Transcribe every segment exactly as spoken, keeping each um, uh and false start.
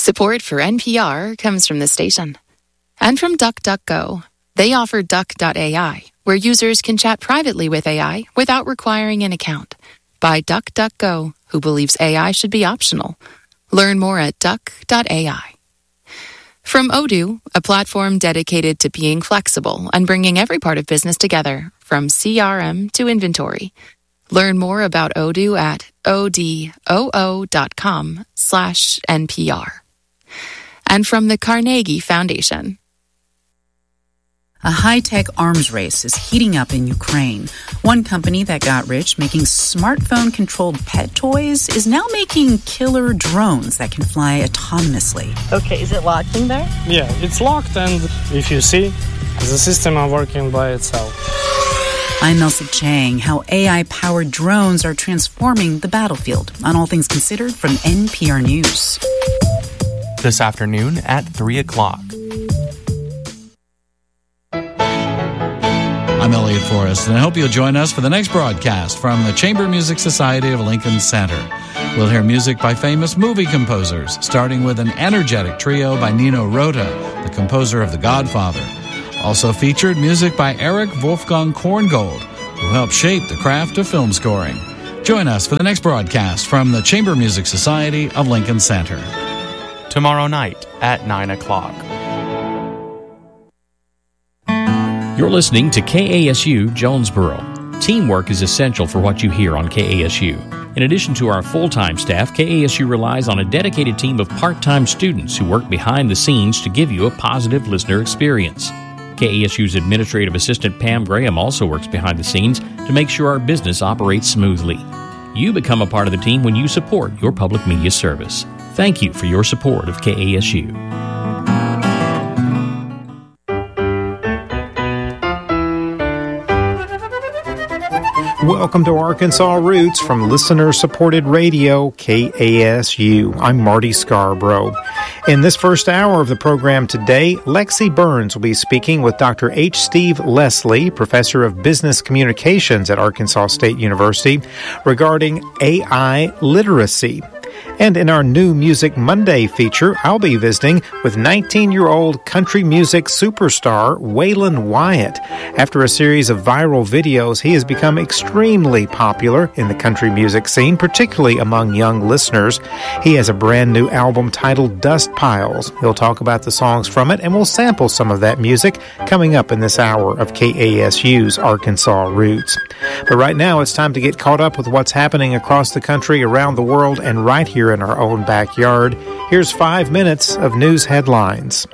Support for N P R comes from the station. And from DuckDuckGo. They offer Duck dot A I, where users can chat privately with A I without requiring an account. By DuckDuckGo, who believes A I should be optional. Learn more at Duck dot A I. From Odoo, a platform dedicated to being flexible and bringing every part of business together, from C R M to inventory. Learn more about Odoo at odoo.com slash NPR. And from the Carnegie Foundation. A high-tech arms race is heating up in Ukraine. One company that got rich making smartphone-controlled pet toys is now making killer drones that can fly autonomously. Okay, is it locked in there? Yeah, it's locked, and if you see, the system are working by itself. I'm Elsa Chang. How A I-powered drones are transforming the battlefield. On All Things Considered from N P R News. This afternoon at three o'clock. I'm Elliot Forrest, and I hope you'll join us for the next broadcast from the Chamber Music Society of Lincoln Center. We'll hear music by famous movie composers, starting with an energetic trio by Nino Rota, the composer of The Godfather. Also featured music by Eric Wolfgang Korngold, who helped shape the craft of film scoring. Join us for the next broadcast from the Chamber Music Society of Lincoln Center. Tomorrow night at nine o'clock. You're listening to K A S U Jonesboro. Teamwork is essential for what you hear on K A S U. In addition to our full-time staff, K A S U relies on a dedicated team of part-time students who work behind the scenes to give you a positive listener experience. K A S U's administrative assistant Pam Graham also works behind the scenes to make sure our business operates smoothly. You become a part of the team when you support your public media service. Thank you for your support of K A S U. Welcome to Arkansas Roots from listener-supported radio, K A S U. I'm Marty Scarborough. In this first hour of the program today, Lexi Burns will be speaking with Doctor H. Steve Leslie, professor of business communications at Arkansas State University, regarding A I literacy. And in our new Music Monday feature, I'll be visiting with nineteen-year-old country music superstar Waylon Wyatt. After a series of viral videos, he has become extremely popular in the country music scene, particularly among young listeners. He has a brand new album titled Dust Piles. He'll talk about the songs from it, and we'll sample some of that music coming up in this hour of K A S U's Arkansas Roots. But right now, it's time to get caught up with what's happening across the country, around the world, and right here in our own backyard. Here's five minutes of news headlines.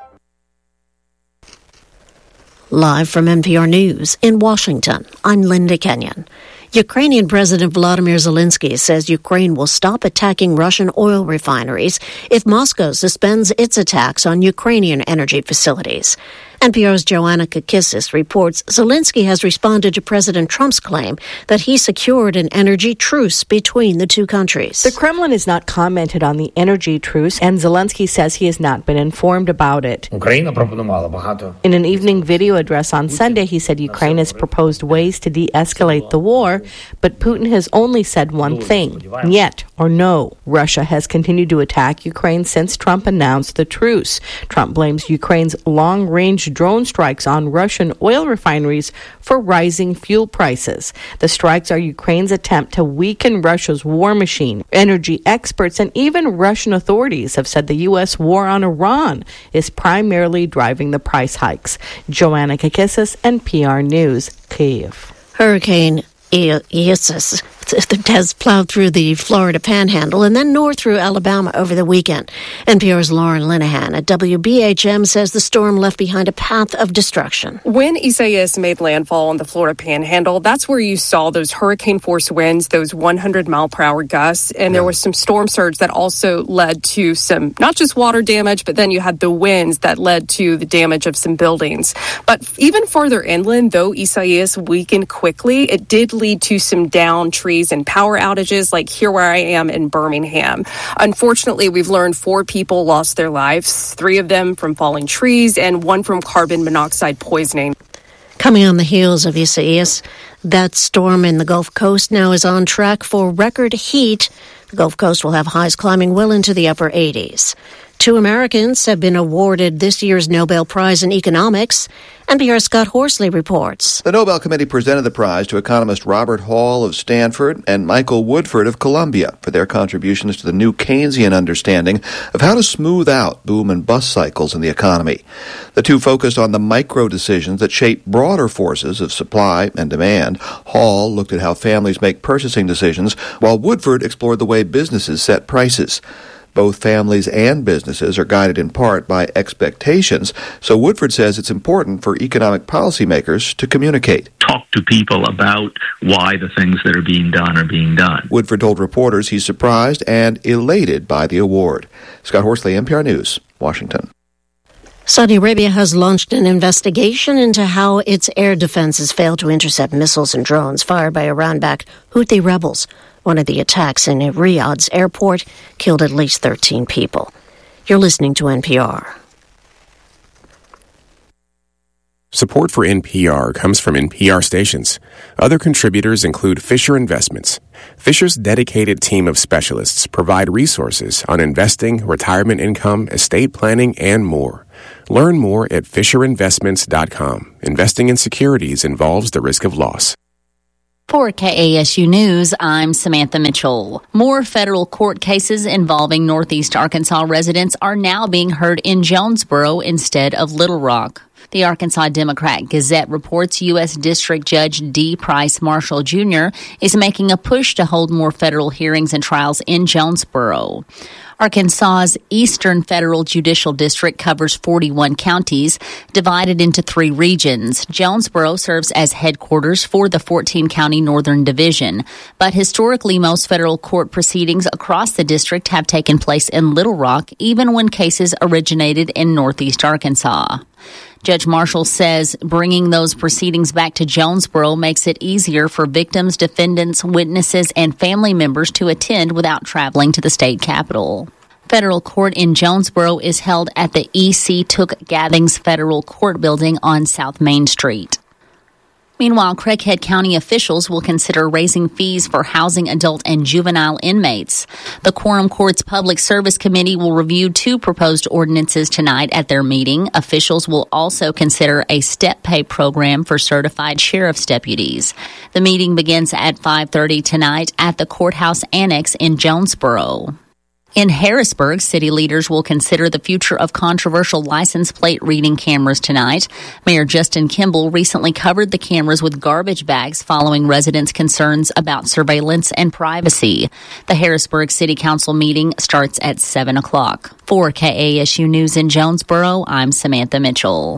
Live from N P R News in Washington, I'm Linda Kenyon. Ukrainian President Volodymyr Zelensky says Ukraine will stop attacking Russian oil refineries if Moscow suspends its attacks on Ukrainian energy facilities. N P R's Joanna Kakissis reports Zelensky has responded to President Trump's claim that he secured an energy truce between the two countries. The Kremlin has not commented on the energy truce, and Zelensky says he has not been informed about it. In an evening video address on Sunday, he said Ukraine has proposed ways to de-escalate the war, but Putin has only said one thing, "Niet" or no. Russia has continued to attack Ukraine since Trump announced the truce. Trump blames Ukraine's long-range drone strikes on Russian oil refineries for rising fuel prices. The strikes are Ukraine's attempt to weaken Russia's war machine. Energy experts and even Russian authorities have said the U S war on Iran is primarily driving the price hikes. Joanna Kakissis, N P R News, Kyiv. Hurricane Isis has plowed through the Florida Panhandle and then north through Alabama over the weekend. N P R's Lauren Linehan at W B H M says the storm left behind a path of destruction. When Isaias made landfall on the Florida Panhandle, that's where you saw those hurricane-force winds, those one hundred mile per hour gusts, and there was some storm surge that also led to some, not just water damage, but then you had the winds that led to the damage of some buildings. But even farther inland, though Isaias weakened quickly, it did lead to some downed trees and power outages, like here where I am in Birmingham. Unfortunately, we've learned four people lost their lives, three of them from falling trees and one from carbon monoxide poisoning. Coming on the heels of Isaias, that storm in the Gulf Coast now is on track for record heat. The Gulf Coast will have highs climbing well into the upper eighties. Two Americans have been awarded this year's Nobel Prize in Economics. N P R's Scott Horsley reports. The Nobel Committee presented the prize to economist Robert Hall of Stanford and Michael Woodford of Columbia for their contributions to the new Keynesian understanding of how to smooth out boom and bust cycles in the economy. The two focused on the micro decisions that shape broader forces of supply and demand. Hall looked at how families make purchasing decisions, while Woodford explored the way businesses set prices. Both families and businesses are guided in part by expectations, so Woodford says it's important for economic policymakers to communicate. Talk to people about why the things that are being done are being done. Woodford told reporters he's surprised and elated by the award. Scott Horsley, N P R News, Washington. Saudi Arabia has launched an investigation into how its air defenses failed to intercept missiles and drones fired by Iran-backed Houthi rebels. One of the attacks in Riyadh's airport killed at least thirteen people. You're listening to N P R. Support for N P R comes from N P R stations. Other contributors include Fisher Investments. Fisher's dedicated team of specialists provide resources on investing, retirement income, estate planning, and more. Learn more at fisher investments dot com. Investing in securities involves the risk of loss. For K A S U News, I'm Samantha Mitchell. More federal court cases involving Northeast Arkansas residents are now being heard in Jonesboro instead of Little Rock. The Arkansas Democrat Gazette reports U S District Judge D. Price Marshall Junior is making a push to hold more federal hearings and trials in Jonesboro. Arkansas's Eastern Federal Judicial District covers forty-one counties, divided into three regions. Jonesboro serves as headquarters for the fourteen-county Northern Division, but historically most federal court proceedings across the district have taken place in Little Rock, even when cases originated in Northeast Arkansas. Judge Marshall says bringing those proceedings back to Jonesboro makes it easier for victims, defendants, witnesses, and family members to attend without traveling to the state capitol. Federal court in Jonesboro is held at the E C. Took Gathings Federal Court Building on South Main Street. Meanwhile, Craighead County officials will consider raising fees for housing adult and juvenile inmates. The Quorum Court's Public Service Committee will review two proposed ordinances tonight at their meeting. Officials will also consider a step pay program for certified sheriff's deputies. The meeting begins at five thirty tonight at the Courthouse Annex in Jonesboro. In Harrisburg, city leaders will consider the future of controversial license plate reading cameras tonight. Mayor Justin Kimball recently covered the cameras with garbage bags following residents' concerns about surveillance and privacy. The Harrisburg City Council meeting starts at seven o'clock. For K A S U News in Jonesboro, I'm Samantha Mitchell.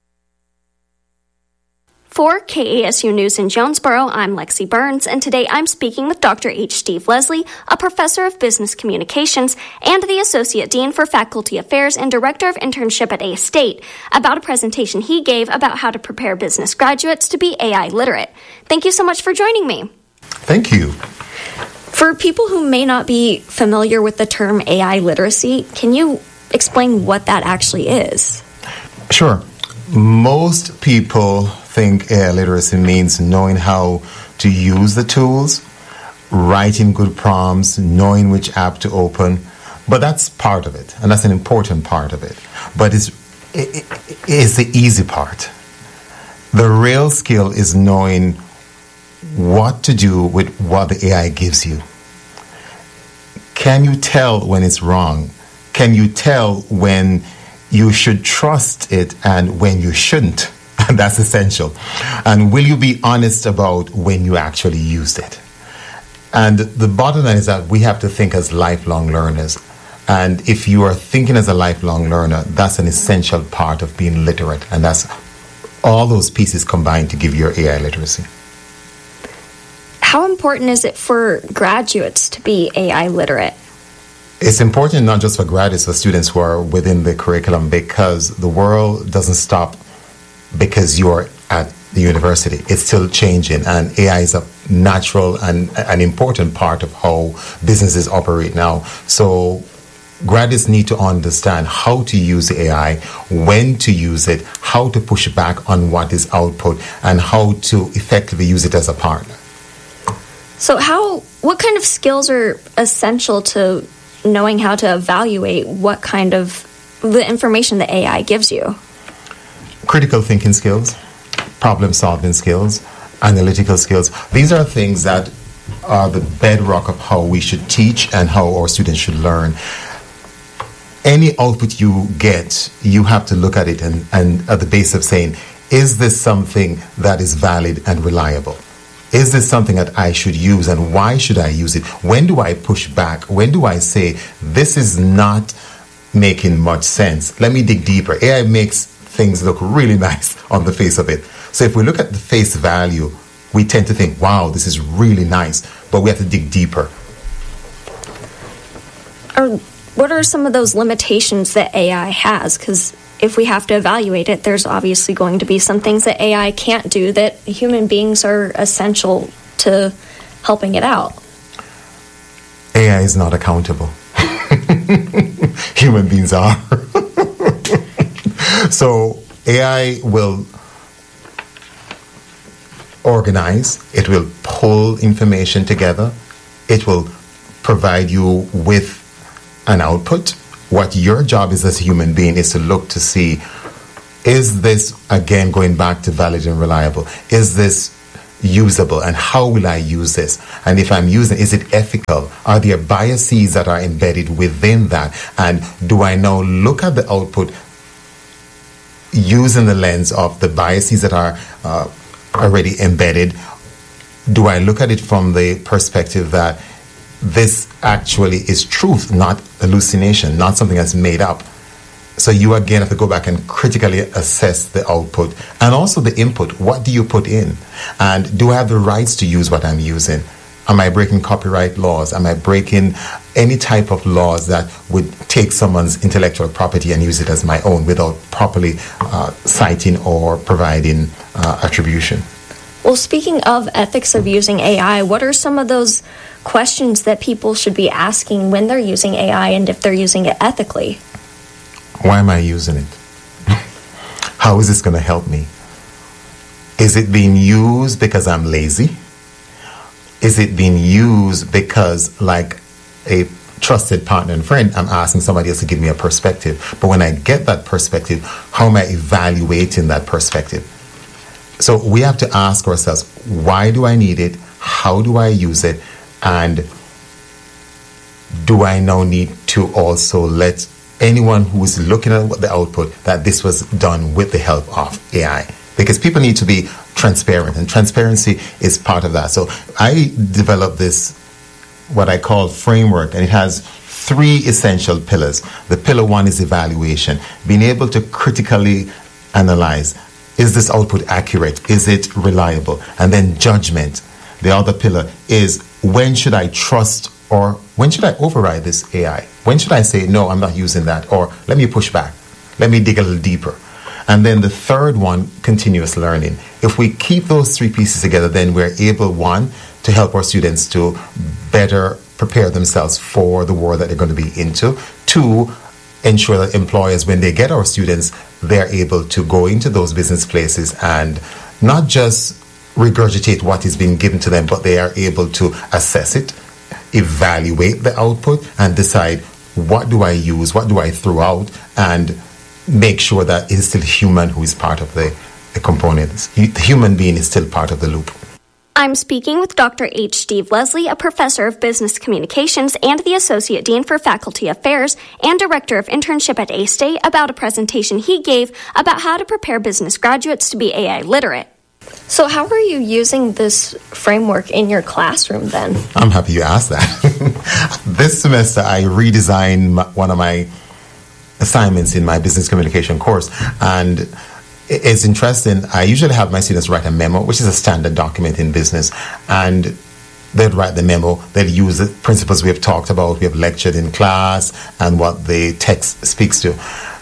For K A S U News in Jonesboro, I'm Lexi Burns, and today I'm speaking with Doctor H. Steve Leslie, a professor of business communications and the Associate Dean for Faculty Affairs and Director of Internship at A-State, about a presentation he gave about how to prepare business graduates to be A I literate. Thank you so much for joining me. Thank you. For people who may not be familiar with the term A I literacy, can you explain what that actually is? Sure. Most people think A I literacy means knowing how to use the tools, writing good prompts, knowing which app to open. But that's part of it, and that's an important part of it. But it's, it, it's the easy part. The real skill is knowing what to do with what the A I gives you. Can you tell when it's wrong? Can you tell when you should trust it and when you shouldn't? That's essential. And will you be honest about when you actually used it? And the bottom line is that we have to think as lifelong learners. And if you are thinking as a lifelong learner, that's an essential part of being literate. And that's all those pieces combined to give your A I literacy. How important is it for graduates to be A I literate? It's important not just for graduates, for students who are within the curriculum, because the world doesn't stop because you're at the university. It's still changing, and A I is a natural and an important part of how businesses operate now. So graduates need to understand how to use A I, when to use it, how to push back on what is output, and how to effectively use it as a partner. So how, what kind of skills are essential to knowing how to evaluate what kind of the information the A I gives you? Critical thinking skills, problem solving skills, analytical skills. These are things that are the bedrock of how we should teach and how our students should learn. Any output you get, you have to look at it and, and at the base of saying, is this something that is valid and reliable? Is this something that I should use, and why should I use it? When do I push back? When do I say, this is not making much sense? Let me dig deeper. A I makes things look really nice on the face of it. So if we look at the face value, we tend to think, wow, this is really nice, but we have to dig deeper. Or what are some of those limitations that A I has? Because if we have to evaluate it, there's obviously going to be some things that A I can't do that human beings are essential to helping it out. A I is not accountable. Human beings are. So A I will organize, it will pull information together, it will provide you with an output. What your job is as a human being is to look to see, is this, again, going back to valid and reliable, is this usable, and how will I use this? And if I'm using, is it ethical? Are there biases that are embedded within that? And do I now look at the output using the lens of the biases that are uh, already embedded? Do I look at it from the perspective that this actually is truth, not hallucination, not something that's made up? So you again have to go back and critically assess the output and also the input. What do you put in? And do I have the rights to use what I'm using? Am I breaking copyright laws? Am I breaking any type of laws that would take someone's intellectual property and use it as my own without properly uh, citing or providing uh, attribution? Well, speaking of ethics of using A I, what are some of those questions that people should be asking when they're using A I and if they're using it ethically? Why am I using it? How is this going to help me? Is it being used because I'm lazy? Is it being used because, like a trusted partner and friend, I'm asking somebody else to give me a perspective? But when I get that perspective, how am I evaluating that perspective? So we have to ask ourselves, why do I need it? How do I use it? And do I now need to also let anyone who is looking at the output that this was done with the help of A I? Because people need to be transparent, and transparency is part of that. So I developed this, what I call framework, and it has three essential pillars. The pillar one is evaluation, being able to critically analyze. Is this output accurate? Is it reliable? And then judgment. The other pillar is, when should I trust, or when should I override this A I? When should I say, no, I'm not using that, or let me push back, let me dig a little deeper? And then the third one, continuous learning. If we keep those three pieces together, then we're able, one, to help our students to better prepare themselves for the world that they're going to be into. Two, ensure that employers, when they get our students, they're able to go into those business places and not just regurgitate what is being given to them, but they are able to assess it, evaluate the output, and decide, what do I use, what do I throw out, and make sure that it is still human who is part of the, the components. The human being is still part of the loop. I'm speaking with Doctor H. Steve Leslie, a professor of business communications and the Associate Dean for Faculty Affairs and Director of Internship at A-State, about a presentation he gave about how to prepare business graduates to be A I literate. So how are you using this framework in your classroom then? I'm happy you asked that. This semester I redesigned my, one of my assignments in my business communication course, and it's interesting. I usually have my students write a memo, which is a standard document in business, and they'd write the memo. They'll use the principles we have talked about, we have lectured in class, and what the text speaks to.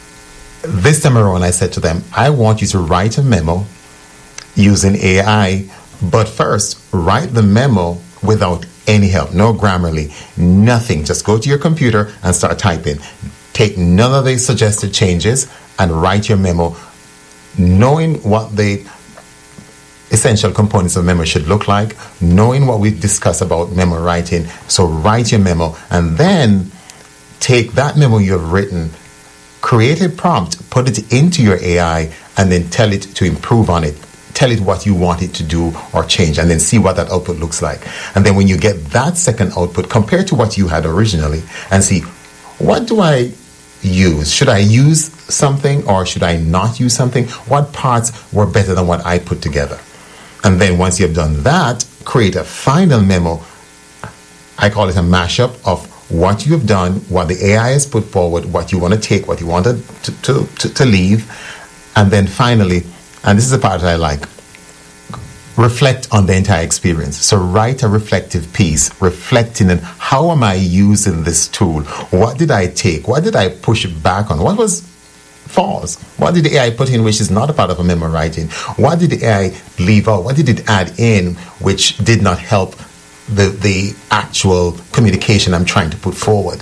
This time around, I said to them, I want you to write a memo using A I, but first, write the memo without any help, no Grammarly, nothing. Just go to your computer and start typing. Take none of the suggested changes and write your memo, knowing what the essential components of memo should look like, knowing what we discussed about memo writing. So write your memo, and then take that memo you've written, create a prompt, put it into your A I, and then tell it to improve on it. Tell it what you want it to do or change, and then see what that output looks like. And then when you get that second output, compare to what you had originally and see, what do I use? Should I use something or should I not use something? What parts were better than what I put together? And then once you've done that, create a final memo. I call it a mashup of what you've done, what the A I has put forward, what you want to take, what you want to, to, to, to leave. And then finally, and this is the part that I like, reflect on the entire experience. So write a reflective piece, reflecting on how am I using this tool? What did I take? What did I push back on? What was false? What did the A I put in which is not a part of a memo writing? What did the A I leave out? What did it add in which did not help the, the actual communication I'm trying to put forward?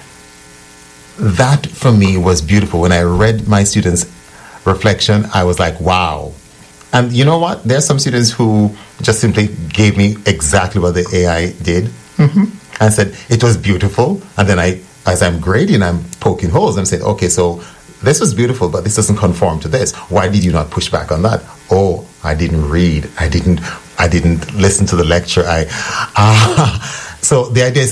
That for me was beautiful. When I read my students' reflection, I was like, wow. And you know what? There are some students who just simply gave me exactly what the A I did. Mm-hmm. And said, it was beautiful. And then I, as I'm grading, I'm poking holes and said, okay, so this was beautiful, but this doesn't conform to this. Why did you not push back on that? Oh, I didn't read. I didn't, I didn't listen to the lecture. I, ah. So the idea is